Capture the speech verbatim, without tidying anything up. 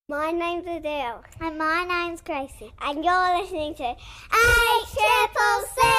My name's Adele. And my name's Gracie. And you're listening to Eight Triple Six.